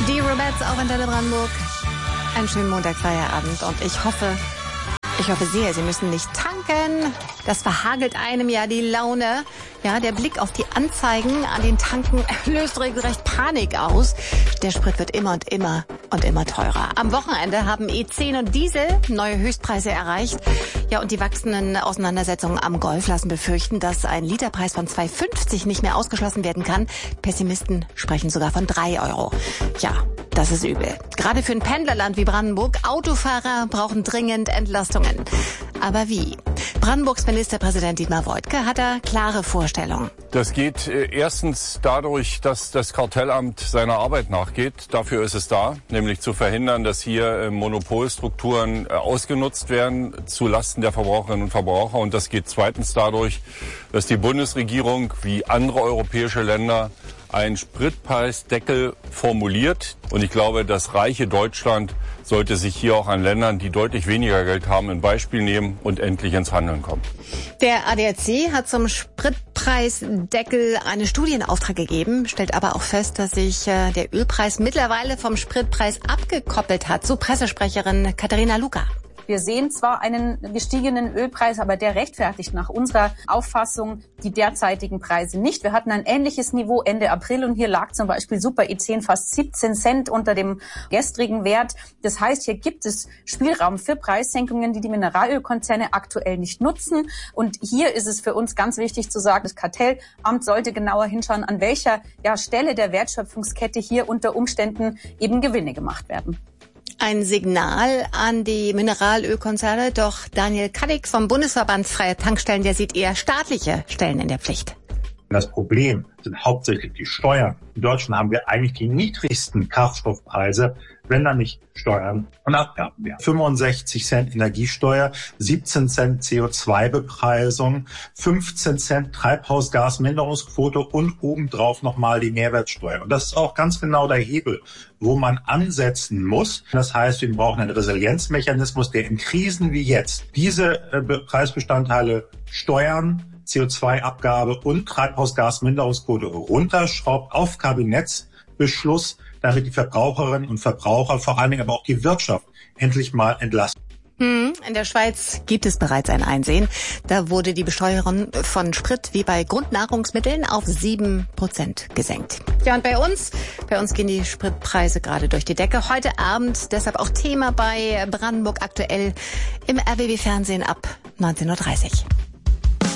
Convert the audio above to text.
Die Robettes auf Antenne Brandenburg. Einen schönen Montagsfeierabend und ich hoffe sehr, Sie müssen nicht tanken. Das verhagelt einem ja die Laune. Ja, der Blick auf die Anzeigen an den Tanken löst regelrecht Panik aus. Der Sprit wird immer teurer. Am Wochenende haben E10 und Diesel neue Höchstpreise erreicht. Ja, und die wachsenden Auseinandersetzungen am Golf lassen befürchten, dass ein Literpreis von 2,50 nicht mehr ausgeschlossen werden kann. Pessimisten sprechen sogar von 3 Euro. Ja, das ist übel. Gerade für ein Pendlerland wie Brandenburg. Autofahrer brauchen dringend Entlastungen. Aber wie? Brandenburgs Ministerpräsident Dietmar Woidke hat da klare Vorstellungen. Das geht erstens dadurch, dass das Kartellamt seiner Arbeit nachgeht. Dafür ist es da, nämlich zu verhindern, dass hier Monopolstrukturen ausgenutzt werden zulasten der Verbraucherinnen und Verbraucher. Und das geht zweitens dadurch, dass die Bundesregierung wie andere europäische Länder einen Spritpreisdeckel formuliert. Und ich glaube, das reiche Deutschland sollte sich hier auch an Ländern, die deutlich weniger Geld haben, ein Beispiel nehmen und endlich ins Handeln kommen. Der ADAC hat zum Spritpreisdeckel eine Studie in Auftrag gegeben, stellt aber auch fest, dass sich der Ölpreis mittlerweile vom Spritpreis abgekoppelt hat. So Pressesprecherin Katharina Luca. Wir sehen zwar einen gestiegenen Ölpreis, aber der rechtfertigt nach unserer Auffassung die derzeitigen Preise nicht. Wir hatten ein ähnliches Niveau Ende April und hier lag zum Beispiel Super E10 fast 17 Cent unter dem gestrigen Wert. Das heißt, hier gibt es Spielraum für Preissenkungen, die die Mineralölkonzerne aktuell nicht nutzen. Und hier ist es für uns ganz wichtig zu sagen, das Kartellamt sollte genauer hinschauen, an welcher Stelle der Wertschöpfungskette hier unter Umständen eben Gewinne gemacht werden. Ein Signal an die Mineralölkonzerne, doch Daniel Kadek vom Bundesverband Freie Tankstellen, der sieht eher staatliche Stellen in der Pflicht. Das Problem sind hauptsächlich die Steuern. In Deutschland haben wir eigentlich die niedrigsten Kraftstoffpreise, wenn da nicht Steuern und Abgaben wären. 65 Cent Energiesteuer, 17 Cent CO2-Bepreisung, 15 Cent Treibhausgasminderungsquote und obendrauf nochmal die Mehrwertsteuer. Und das ist auch ganz genau der Hebel, wo man ansetzen muss. Das heißt, wir brauchen einen Resilienzmechanismus, der in Krisen wie jetzt diese Preisbestandteile Steuern, CO2-Abgabe und Treibhausgasminderungsquote runterschraubt auf Kabinettsbeschluss, damit die Verbraucherinnen und Verbraucher, vor allen Dingen aber auch die Wirtschaft, endlich mal entlasten. In der Schweiz gibt es bereits ein Einsehen. Da wurde die Besteuerung von Sprit wie bei Grundnahrungsmitteln auf 7% gesenkt. Ja, und bei uns gehen die Spritpreise gerade durch die Decke. Heute Abend deshalb auch Thema bei Brandenburg aktuell im RBB Fernsehen ab 19:30 Uhr.